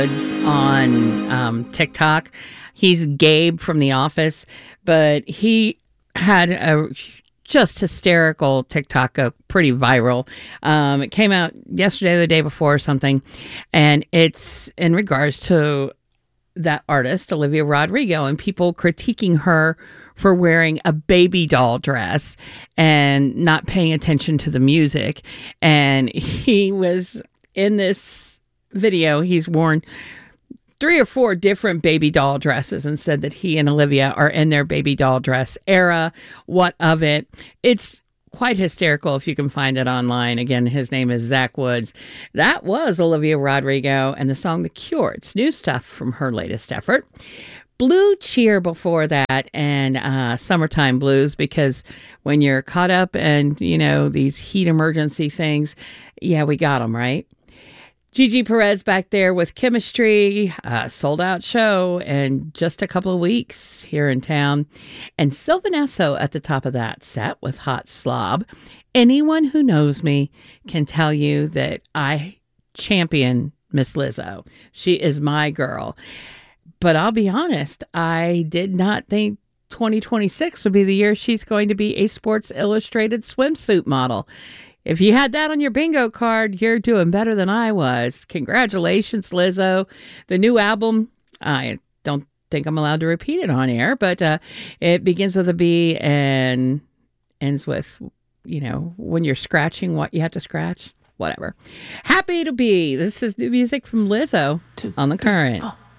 on TikTok. He's Gabe from The Office, but he had a just hysterical TikTok, go pretty viral. It came out yesterday or the day before or something, and it's in regards to that artist, Olivia Rodrigo, and people critiquing her for wearing a baby doll dress and not paying attention to the music. And he was in this video, he's worn 3 or 4 different baby doll dresses and said that he and Olivia are in their baby doll dress era. What of it? It's quite hysterical if you can find it online. Again, his name is Zach Woods. That was Olivia Rodrigo and the song The Cure. It's new stuff from her latest effort. Blue Cheer before that, and Summertime Blues, because when you're caught up in, these heat emergency things, yeah, we got them, right? Gigi Perez back there with Chemistry, sold out show in just a couple of weeks here in town. And Sylvan Esso at the top of that set with Hot Slob. Anyone who knows me can tell you that I champion Miss Lizzo. She is my girl. But I'll be honest, I did not think 2026 would be the year she's going to be a Sports Illustrated swimsuit model. If you had that on your bingo card, you're doing better than I was. Congratulations, Lizzo. The new album, I don't think I'm allowed to repeat it on air, but it begins with a B and ends with, when you're scratching what you have to scratch. Whatever. Happy to be. This is new music from Lizzo on The Current.